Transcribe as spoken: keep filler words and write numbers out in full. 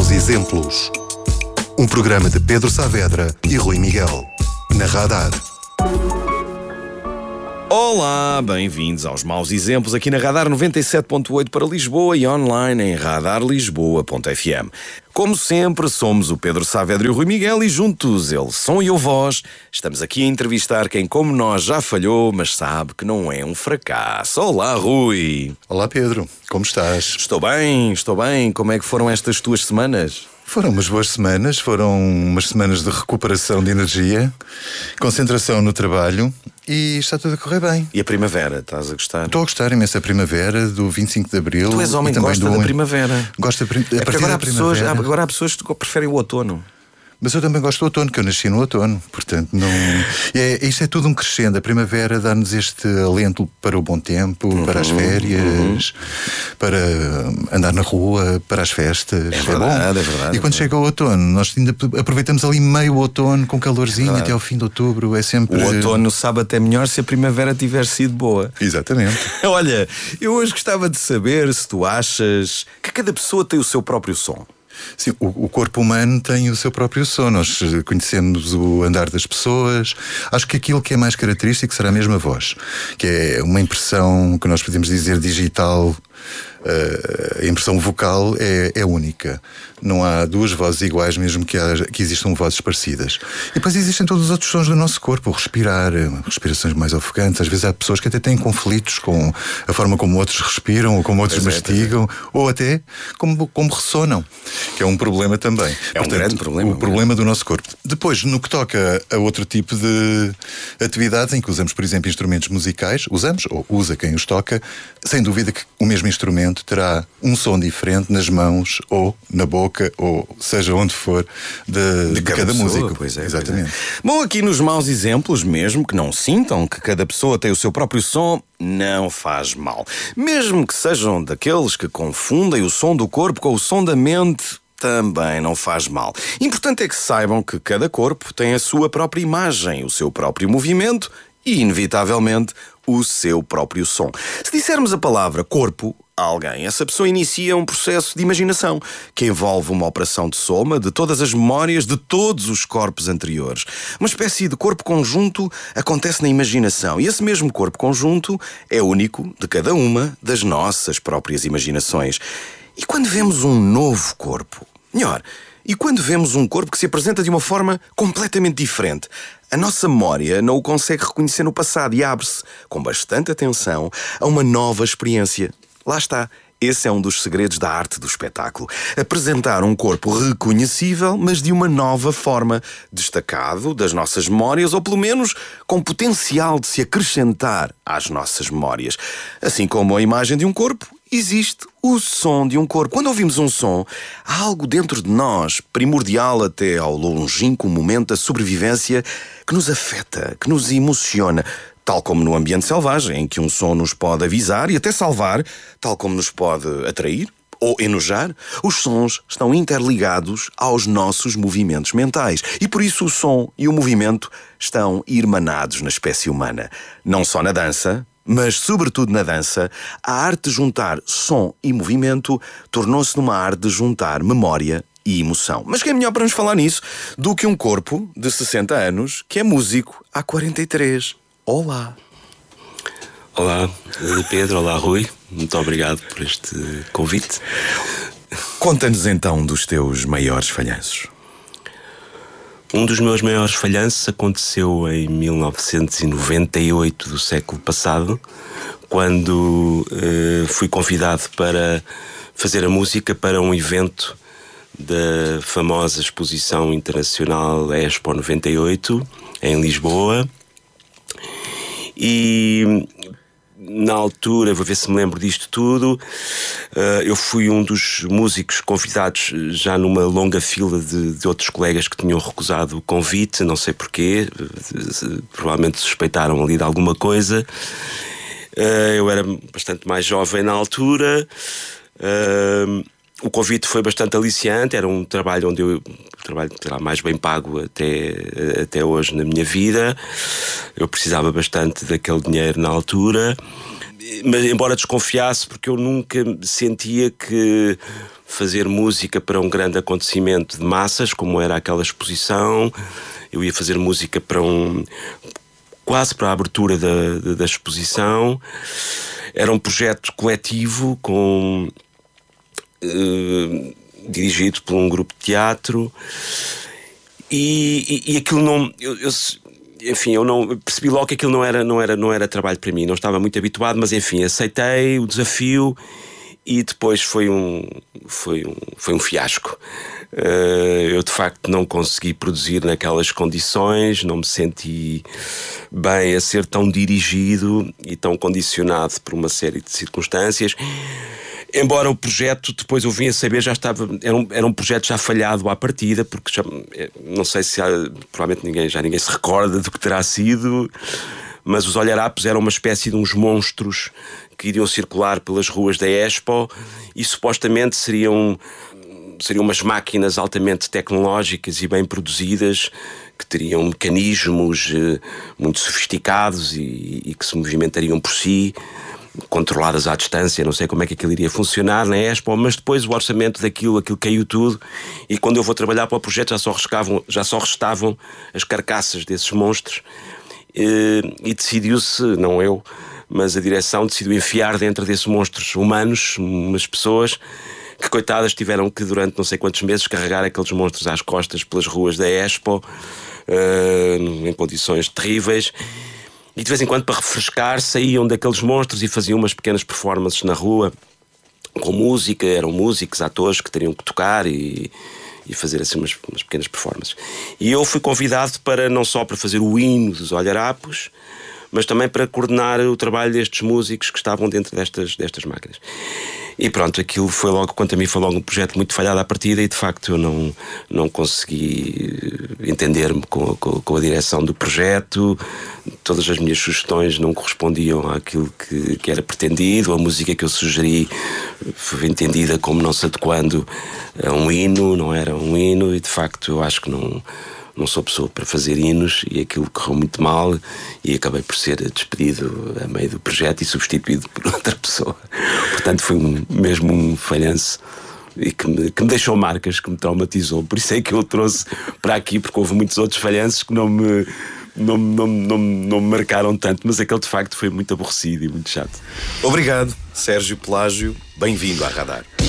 Maus Exemplos. Um programa de Pedro Saavedra e Rui Miguel. Na Radar. Olá, bem-vindos aos Maus Exemplos aqui na Radar noventa e sete ponto oito para Lisboa e online em radar lisboa ponto f m. Como sempre, somos o Pedro Saavedra e o Rui Miguel e juntos, ele, som e eu, voz, estamos aqui a entrevistar quem como nós já falhou, mas sabe que não é um fracasso. Olá, Rui. Olá, Pedro. Como estás? Estou bem, estou bem. Como é que foram estas tuas semanas? Foram umas boas semanas, foram umas semanas de recuperação de energia, concentração no trabalho e está tudo a correr bem. E a primavera, estás a gostar? Estou a gostar imenso da primavera, do vinte e cinco de Abril. Tu és homem que gosta do... da primavera. Gosta da prim... é a partir agora da há pessoas, primavera. agora há pessoas que preferem o outono. Mas eu também gosto do outono, que eu nasci no outono. Portanto, não... é, isto é tudo um crescendo. A primavera dá-nos este alento para o bom tempo, uhum, para as férias, uhum, para andar na rua, para as festas. É verdade, é, é verdade. E quando é chega o outono, nós ainda aproveitamos ali meio outono, com calorzinho, é até ao fim de outubro. É sempre... O outono sabe até melhor se a primavera tiver sido boa. Exatamente. Olha, eu hoje gostava de saber se tu achas que cada pessoa tem o seu próprio som. Sim, o, o corpo humano tem o seu próprio som. Nós conhecemos o andar das pessoas. Acho que aquilo que é mais característico será mesmo a voz, que é uma impressão que nós podemos dizer digital. Uh, a impressão vocal é, é única. Não há duas vozes iguais, mesmo que, haja, que existam vozes parecidas. E depois existem todos os outros sons do nosso corpo. O respirar, respirações mais ofegantes. Às vezes há pessoas que até têm conflitos com a forma como outros respiram, ou como outros pois mastigam, é, é. ou até como, como ressonam, que é um problema também. É Portanto, um grande problema. O problema do nosso corpo. Depois, no que toca a outro tipo de atividades em que usamos, por exemplo, instrumentos musicais, usamos, ou usa quem os toca, sem dúvida que o mesmo instrumento terá um som diferente nas mãos ou na boca, ou seja onde for, de, de, de cada, cada músico. Pois é, exatamente. Pois é. Bom, aqui nos Maus Exemplos, mesmo que não sintam que cada pessoa tem o seu próprio som, não faz mal. Mesmo que sejam daqueles que confundem o som do corpo com o som da mente, também não faz mal. Importante é que saibam que cada corpo tem a sua própria imagem, o seu próprio movimento e, inevitavelmente, o seu próprio som. Se dissermos a palavra corpo a alguém, essa pessoa inicia um processo de imaginação que envolve uma operação de soma de todas as memórias de todos os corpos anteriores. Uma espécie de corpo conjunto acontece na imaginação e esse mesmo corpo conjunto é único de cada uma das nossas próprias imaginações. E quando vemos um novo corpo, melhor, e quando vemos um corpo que se apresenta de uma forma completamente diferente, a nossa memória não o consegue reconhecer no passado e abre-se, com bastante atenção, a uma nova experiência. Lá está. Esse é um dos segredos da arte do espetáculo. Apresentar um corpo reconhecível, mas de uma nova forma, destacado das nossas memórias, ou pelo menos com potencial de se acrescentar às nossas memórias. Assim como a imagem de um corpo, existe o som de um corpo. Quando ouvimos um som, há algo dentro de nós, primordial até ao longínquo momento da sobrevivência, que nos afeta, que nos emociona. Tal como no ambiente selvagem, em que um som nos pode avisar e até salvar, tal como nos pode atrair ou enojar, os sons estão interligados aos nossos movimentos mentais. E por isso o som e o movimento estão irmanados na espécie humana. Não só na dança, mas sobretudo na dança, a arte de juntar som e movimento tornou-se numa arte de juntar memória e emoção. Mas quem é melhor para nos falar nisso do que um corpo de sessenta anos que é músico há quarenta e três? Olá. Olá, Pedro. Olá, Rui. Muito obrigado por este convite. Conta-nos então dos teus maiores falhanços. Um dos meus maiores falhanços aconteceu em mil novecentos e noventa e oito do século passado, quando eh, fui convidado para fazer a música para um evento da famosa Exposição Internacional Expo noventa e oito, em Lisboa. E na altura, vou ver se me lembro disto tudo, eu fui um dos músicos convidados já numa longa fila de, de outros colegas que tinham recusado o convite, não sei porquê, provavelmente suspeitaram ali de alguma coisa. Eu era bastante mais jovem na altura o convite foi bastante aliciante, era um trabalho onde eu, o trabalho terá mais bem pago até, até hoje na minha vida. Eu precisava bastante daquele dinheiro na altura, mas embora desconfiasse, porque eu nunca sentia que fazer música para um grande acontecimento de massas, como era aquela exposição, eu ia fazer música para um... quase para a abertura da, da, da exposição. Era um projeto coletivo com... Uh, dirigido por um grupo de teatro e, e, e aquilo não eu, eu, enfim, eu não percebi logo que aquilo não era, não, era, não era trabalho para mim, não estava muito habituado, mas enfim, aceitei o desafio e depois foi um, foi um, foi um fiasco. Uh, eu de facto não consegui produzir naquelas condições, não me senti bem a ser tão dirigido e tão condicionado por uma série de circunstâncias. Embora o projeto, depois eu vim a saber, já estava, era um, era um projeto já falhado à partida, porque já, não sei se há, provavelmente ninguém, já ninguém se recorda do que terá sido, mas os Olharapos eram uma espécie de uns monstros que iriam circular pelas ruas da Expo e supostamente seriam, seriam umas máquinas altamente tecnológicas e bem produzidas, que teriam mecanismos eh, muito sofisticados e, e que se movimentariam por si, controladas à distância. Não sei como é que aquilo iria funcionar na Expo, mas depois o orçamento daquilo, aquilo caiu tudo, e quando eu vou trabalhar para o projeto já só restavam, já só restavam as carcaças desses monstros, e, e decidiu-se, não eu, mas a direção decidiu enfiar dentro desses monstros humanos umas pessoas que, coitadas, tiveram que durante não sei quantos meses carregar aqueles monstros às costas pelas ruas da Expo, uh, em condições terríveis. E de vez em quando, para refrescar, saíam daqueles monstros e faziam umas pequenas performances na rua, com música, eram músicos, atores que teriam que tocar e, e fazer assim umas, umas pequenas performances. E eu fui convidado para, não só para fazer o hino dos Olharapos, mas também para coordenar o trabalho destes músicos que estavam dentro destas, destas máquinas. E pronto, aquilo foi logo, quanto a mim, foi logo um projeto muito falhado à partida, e de facto eu não, não consegui entender-me com, com, com a direção do projeto. Todas as minhas sugestões não correspondiam àquilo que, que era pretendido. A música que eu sugeri foi entendida como não se adequando a um hino, não era um hino, e de facto eu acho que não... Não sou pessoa para fazer hinos, e aquilo correu muito mal e acabei por ser despedido a meio do projeto e substituído por outra pessoa. Portanto, foi um, mesmo um falhanço e que me, que me deixou marcas, que me traumatizou. Por isso é que eu trouxe para aqui, porque houve muitos outros falhanços que não me, não, não, não, não me marcaram tanto, mas aquele de facto foi muito aborrecido e muito chato. Obrigado, Sérgio Pelágio. Bem-vindo à Radar.